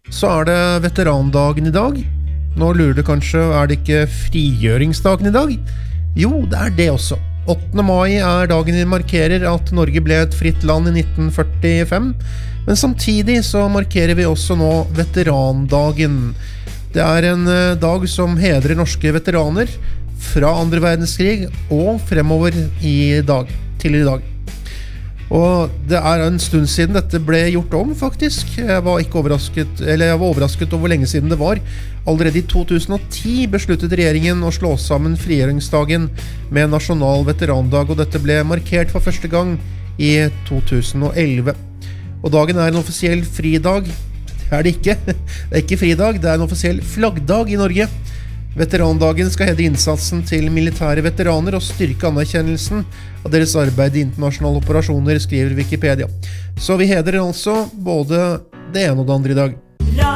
så det veterandagen i dag. Nå lurer du kanskje, det ikke frigjøringsdagen i dag? Jo, det det også. 8. mai dagen vi markerer at Norge ble et fritt land i 1945, men samtidig så markerer vi også nå veterandagen. Det en dag som hedrer norske veteraner fra andre verdenskrig og fremover til i dag. Og det en stund siden dette ble gjort om faktisk. Jeg var overrasket over hvor lenge siden det var. Allerede i 2010 besluttet regjeringen å slå sammen frigjøringsdagen med nasjonal veterandag, og dette ble markert for første gang i 2011. Og dagen en offisiell fridag. Det det ikke. Det ikke fridag, det en offisiell flaggdag i Norge. Veterandagen skal hedre innsatsen til militære veteraner og styrke anerkjennelsen av deres arbeid i internasjonale operasjoner, skriver Wikipedia. Så vi hedrer altså både det ene og det andre i dag.